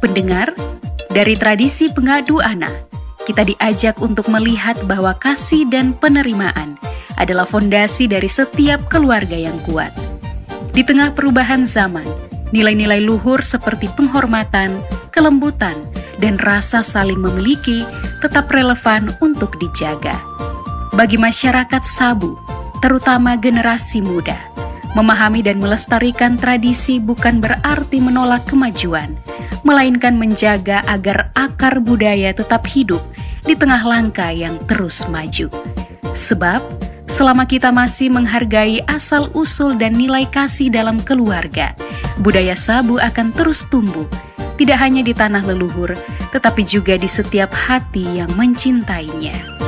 Pendengar, dari tradisi pengadu anak, kita diajak untuk melihat bahwa kasih dan penerimaan adalah fondasi dari setiap keluarga yang kuat. Di tengah perubahan zaman, nilai-nilai luhur seperti penghormatan, kelembutan, dan rasa saling memiliki tetap relevan untuk dijaga. Bagi masyarakat Sabu, terutama generasi muda, memahami dan melestarikan tradisi bukan berarti menolak kemajuan, melainkan menjaga agar akar budaya tetap hidup di tengah langkah yang terus maju. Sebab, selama kita masih menghargai asal-usul dan nilai kasih dalam keluarga, budaya Sabu akan terus tumbuh, tidak hanya di tanah leluhur, tetapi juga di setiap hati yang mencintainya.